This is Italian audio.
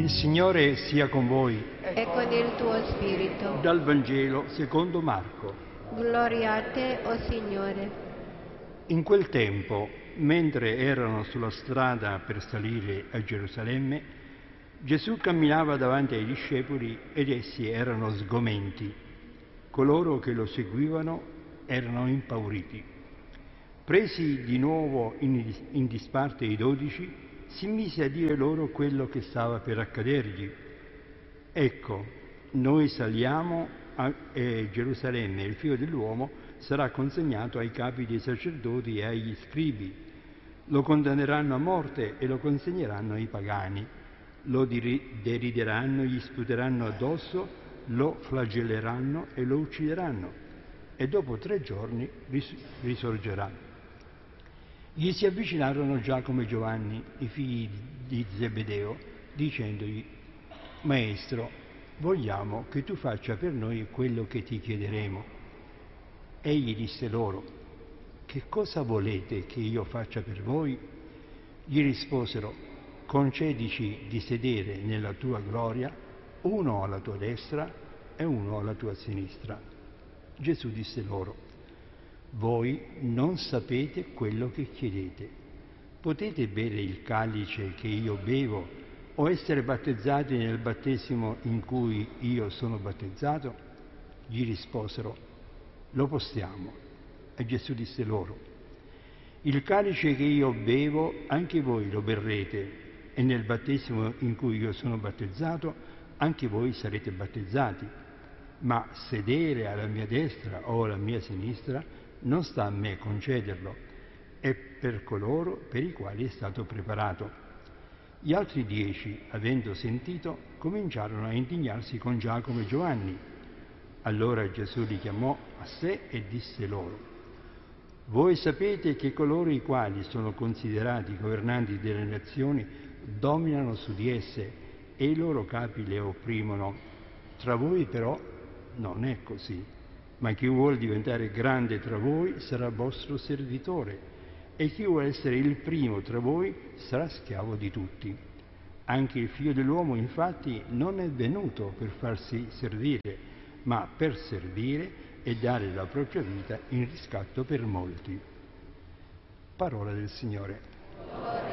Il Signore sia con voi. E con il tuo spirito. Dal Vangelo secondo Marco. Gloria a te, o Signore. In quel tempo, mentre erano sulla strada per salire a Gerusalemme, Gesù camminava davanti ai discepoli ed essi erano sgomenti. Coloro che lo seguivano erano impauriti. Presi di nuovo in disparte i 12, si mise a dire loro quello che stava per accadergli. Ecco, noi saliamo a Gerusalemme e il Figlio dell'uomo sarà consegnato ai capi dei sacerdoti e agli scribi. Lo condanneranno a morte e lo consegneranno ai pagani. Lo derideranno, gli sputeranno addosso, lo flagelleranno e lo uccideranno. E dopo 3 giorni risorgerà. Gli si avvicinarono Giacomo e Giovanni, i figli di Zebedeo, dicendogli: Maestro, vogliamo che tu faccia per noi quello che ti chiederemo. Egli disse loro: Che cosa volete che io faccia per voi? Gli risposero: Concedici di sedere nella tua gloria, uno alla tua destra e uno alla tua sinistra. Gesù disse loro: Voi non sapete quello che chiedete. Potete bere il calice che io bevo o essere battezzati nel battesimo in cui io sono battezzato? Gli risposero: Lo possiamo. E Gesù disse loro: Il calice che io bevo anche voi lo berrete, e nel battesimo in cui io sono battezzato anche voi sarete battezzati. Ma sedere alla mia destra o alla mia sinistra non sta a me concederlo, è per coloro per i quali è stato preparato. Gli altri 10, avendo sentito, cominciarono a indignarsi con Giacomo e Giovanni. Allora Gesù li chiamò a sé e disse loro: Voi sapete che coloro i quali sono considerati governanti delle nazioni dominano su di esse e i loro capi le opprimono. Tra voi però non è così, ma chi vuol diventare grande tra voi sarà vostro servitore, e chi vuole essere il primo tra voi sarà schiavo di tutti. Anche il Figlio dell'uomo, infatti, non è venuto per farsi servire, ma per servire e dare la propria vita in riscatto per molti. Parola del Signore.